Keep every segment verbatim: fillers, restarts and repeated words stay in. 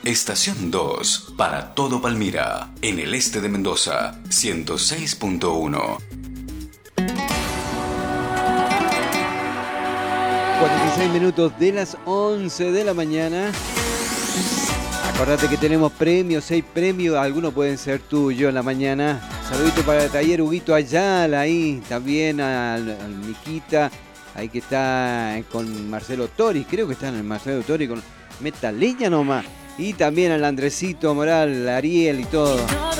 Estación dos, para todo Palmira, en el este de Mendoza, ciento seis punto uno. cuarenta y seis minutos de las once de la mañana. Acordate que tenemos premios, seis premios, algunos pueden ser tuyos en la mañana. Saludito para el taller Huguito Ayala, ahí también al, al Miquita, ahí que está con Marcelo Tori, creo que está en el Marcelo Tori con Metaleña nomás. Y también al Andresito Moral, Ariel y todo.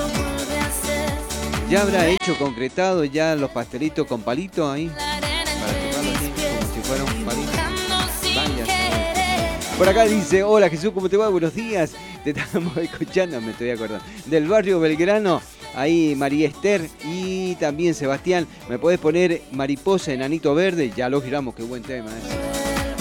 ¿Ya habrá hecho concretado ya los pastelitos con palitos ahí? Para tocarlos así, como si fuera un palito. Vaya. Por acá dice, hola Jesús, ¿cómo te va? Buenos días. Te estamos escuchando, me estoy acordando. Del barrio Belgrano, ahí María Esther y también Sebastián. ¿Me podés poner Mariposa, Enanito Verde? Ya lo giramos, qué buen tema ese.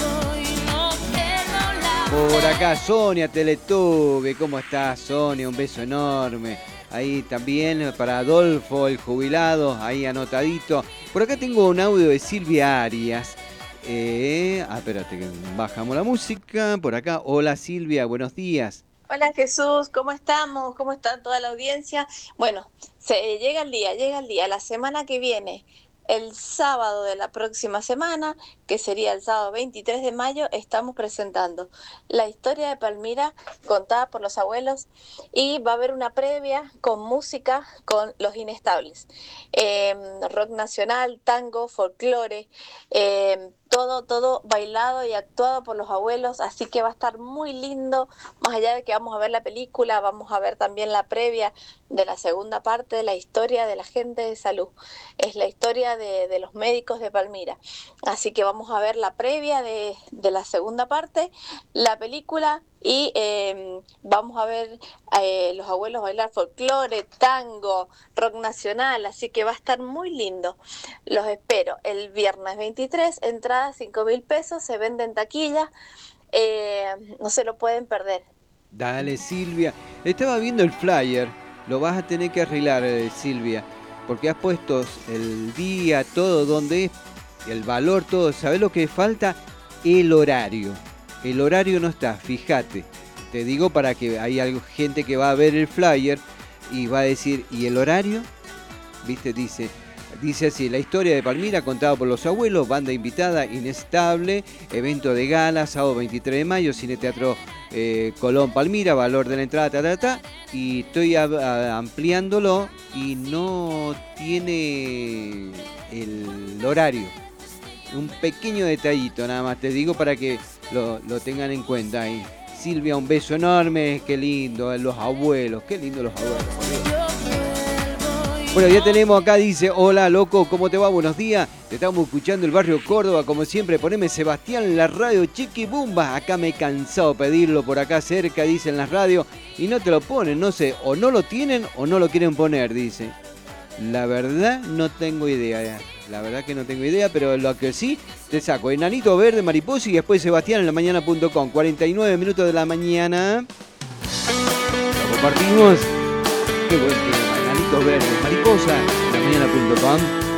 Por acá Sonia Teletube, ¿cómo estás Sonia? Un beso enorme. Ahí también para Adolfo, el jubilado, ahí anotadito. Por acá tengo un audio de Silvia Arias. Eh, ah, espérate, que bajamos la música. Por acá, hola Silvia, buenos días. Hola Jesús, ¿cómo estamos? ¿Cómo está toda la audiencia? Bueno, se llega el día, llega el día, la semana que viene, el sábado de la próxima semana, que sería el sábado veintitrés de mayo, estamos presentando la historia de Palmira contada por los abuelos y va a haber una previa con música con Los Inestables. Eh, rock nacional, tango, folclore, eh, todo, todo bailado y actuado por los abuelos, así que va a estar muy lindo. Más allá de que vamos a ver la película, vamos a ver también la previa de la segunda parte de la historia de la gente de salud. Es la historia de, de los médicos de Palmira. Así que vamos a ver la previa de, de la segunda parte, la película y eh, vamos a ver eh, los abuelos bailar folclore, tango, rock nacional, así que va a estar muy lindo. Los espero el viernes veintitrés, entrada cinco mil pesos, se vende en taquilla, eh, no se lo pueden perder. Dale Silvia, estaba viendo el flyer, lo vas a tener que arreglar eh, Silvia, porque has puesto el día, todo, donde es, el valor, todo. ¿Sabés lo que falta? El horario. El horario no está, fíjate. Te digo para que hay gente que va a ver el flyer y va a decir, ¿y el horario? ¿Viste? Dice, dice así, la historia de Palmira contada por los abuelos, banda invitada, Inestable, evento de gala, sábado veintitrés de mayo, Cine Teatro eh, Colón Palmira, valor de la entrada, ta, ta, ta, y estoy a, a, ampliándolo y no tiene el horario. Un pequeño detallito nada más, te digo para que lo, lo tengan en cuenta ahí. Silvia, un beso enorme, qué lindo, los abuelos, qué lindo los abuelos. Bueno, ya tenemos acá, dice, hola loco, ¿cómo te va? Buenos días, te estamos escuchando el barrio Córdoba, como siempre, poneme Sebastián en la radio, Chiqui Bumba, acá me he cansado pedirlo por acá cerca, dice en la radio, y no te lo ponen, no sé, o no lo tienen o no lo quieren poner, dice. La verdad no tengo idea, la verdad que no tengo idea, pero lo que sí, te saco Enanito Verde, Mariposa y después Sebastián en la mañana punto com, cuarenta y nueve minutos de la mañana. Lo compartimos. Qué buen tema, Enanito Verde, Mariposa en la mañana punto com.